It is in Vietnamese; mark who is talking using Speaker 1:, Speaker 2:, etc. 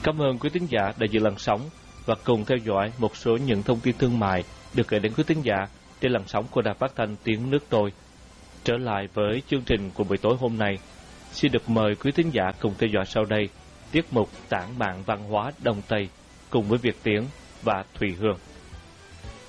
Speaker 1: Cảm ơn quý thính giả đã giữ làn sóng và cùng theo dõi một số những thông tin thương mại được gửi đến quý thính giả trên làn sóng của Đài Phát thanh Tiếng Nước Tôi. Trở lại với chương trình của buổi tối hôm nay, xin được mời quý thính giả cùng theo dõi sau đây tiết mục Tản mạn văn hóa Đông Tây cùng với Việt Tiến và Thùy Hương.